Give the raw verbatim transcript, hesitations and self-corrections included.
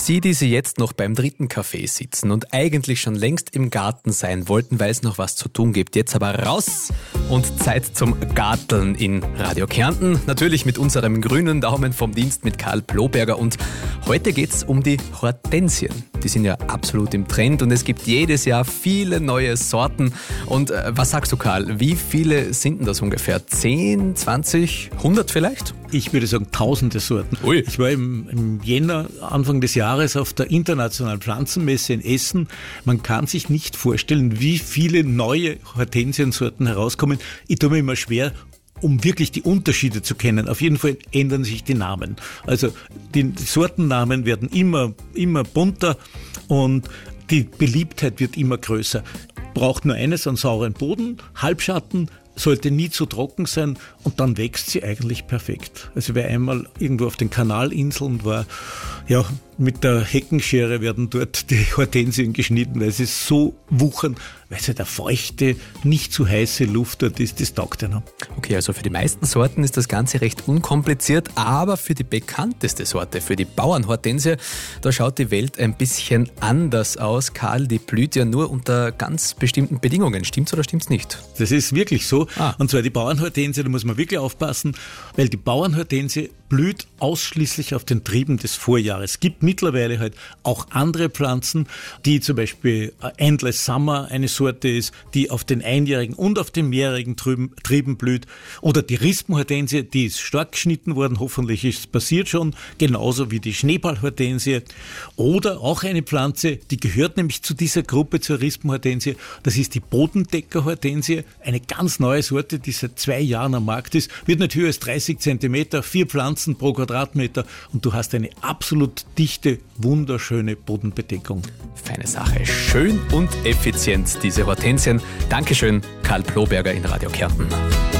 Die, die Sie jetzt noch beim dritten Kaffee sitzen und eigentlich schon längst im Garten sein wollten, weil es noch was zu tun gibt, jetzt aber raus und Zeit zum Garteln in Radio Kärnten. Natürlich mit unserem grünen Daumen vom Dienst mit Karl Ploberger, und heute geht's um die Hortensien. Die sind ja absolut im Trend und es gibt jedes Jahr viele neue Sorten. Und äh, was sagst du, Karl, wie viele sind denn das ungefähr? zehn, zwanzig, hundert vielleicht? Ich würde sagen tausende Sorten. Ui. Ich war im, im Jänner, Anfang des Jahres, auf der Internationalen Pflanzenmesse in Essen. Man kann sich nicht vorstellen, wie viele neue Hortensiensorten herauskommen. Ich tue mir immer schwer, um wirklich die Unterschiede zu kennen. Auf jeden Fall ändern sich die Namen. Also die Sortennamen werden immer, immer bunter und die Beliebtheit wird immer größer. Braucht nur eines, einen sauren Boden, Halbschatten, sollte nie zu trocken sein und dann wächst sie eigentlich perfekt. Also wer einmal irgendwo auf den Kanalinseln war, ja, mit der Heckenschere werden dort die Hortensien geschnitten, weil sie so wuchern, weil es halt eine feuchte, nicht zu heiße Luft dort ist, das taugt einem. Okay, also für die meisten Sorten ist das Ganze recht unkompliziert, aber für die bekannteste Sorte, für die Bauernhortensie, da schaut die Welt ein bisschen anders aus. Karl, die blüht ja nur unter ganz bestimmten Bedingungen. Stimmt's oder stimmt's nicht? Das ist wirklich so. Ah. Und zwar die Bauernhortensie, da muss man wirklich aufpassen, weil die Bauernhortensie blüht ausschließlich auf den Trieben des Vorjahres. Es gibt mittlerweile halt auch andere Pflanzen, die zum Beispiel Endless Summer eine Sorte ist, die auf den einjährigen und auf den mehrjährigen Trieben, Trieben blüht. Oder die Rispenhortensie, die ist stark geschnitten worden, hoffentlich ist es passiert schon, genauso wie die Schneeballhortensie. Oder auch eine Pflanze, die gehört nämlich zu dieser Gruppe, zur Rispenhortensie, das ist die Bodendeckerhortensie, eine ganz neue Sorte, die seit zwei Jahren am Markt ist, wird nicht höher als dreißig Zentimeter, vier Pflanzen pro Quadratmeter und du hast eine absolut dichte, wunderschöne Bodenbedeckung. Feine Sache. Schön und effizient, diese Hortensien. Dankeschön, Karl Ploberger in Radio Kärnten.